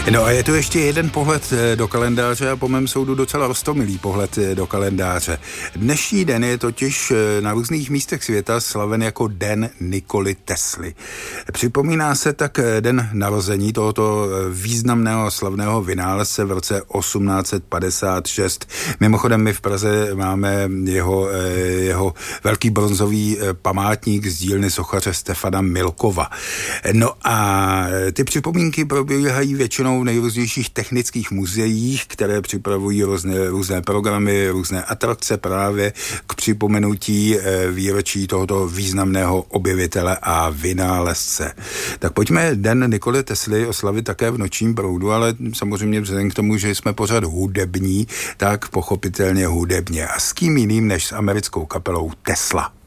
No a je tu ještě jeden pohled do kalendáře a po mém soudu docela roztomilý pohled do kalendáře. Dnešní den je totiž na různých místech světa slaven jako Den Nikoly Tesly. Připomíná se tak den narození tohoto významného slavného vynálezce v roce 1856. Mimochodem my v Praze máme jeho velký bronzový památník z dílny sochaře Stefana Milkova. No a ty připomínky probíhají většinou v nejrůznějších technických muzeích, které připravují různé programy, různé atrakce právě k připomenutí výročí tohoto významného objevitele a vynálezce. Tak pojďme Den Nikoly Tesly oslavit také v nočním proudu, ale samozřejmě vzhledem k tomu, že jsme pořád hudební, tak pochopitelně hudebně. A s kým jiným než s americkou kapelou Tesla.